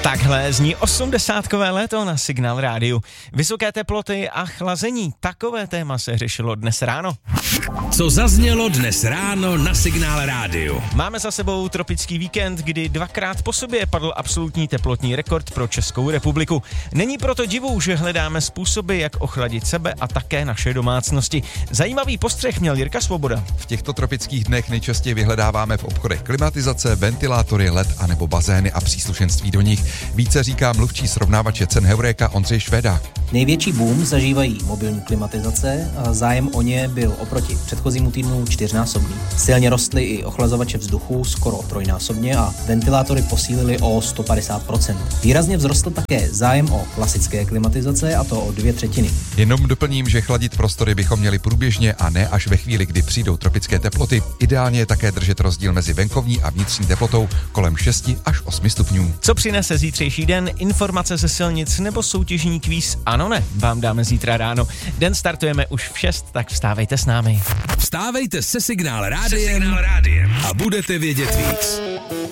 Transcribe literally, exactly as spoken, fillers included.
Takhle zní osmdesátkové léto na Signál rádiu. Vysoké teploty a chlazení, takové téma se řešilo dnes ráno. Co zaznělo dnes ráno na Signál rádiu? Máme za sebou tropický víkend, kdy dvakrát po sobě padl absolutní teplotní rekord pro Českou republiku. Není proto divu, že hledáme způsoby, jak ochladit sebe a také naše domácnosti. Zajímavý postřeh měl Jirka Svoboda. V těchto tropických dnech nejčastěji vyhledáváme v obchodech klimatizace, ventilátory, led a nebo bazény a příslušenství do nich. Více říká mluvčí srovnávače cen Heureka Ondřej Švédák. Největší boom zažívají mobilní klimatizace a zájem o ně byl oproti předchozímu týdnu čtyřnásobný. Silně rostly i ochlazovače vzduchu skoro trojnásobně a ventilátory posílily o sto padesát procent. Výrazně vzrostl také zájem o klasické klimatizace, a to o dvě třetiny. Jenom doplním, že chladit prostory bychom měli průběžně a ne až ve chvíli, kdy přijdou tropické teploty. Ideálně je také držet rozdíl mezi venkovní a vnitřní teplotou kolem šest až osm stupňů. Co přinese zítřejší den, informace ze silnic nebo soutěžní kvíz Ano ne, vám dáme zítra ráno. Den startujeme už v šest, tak vstávejte s námi. Vstávejte se Signál rádiem a budete vědět víc.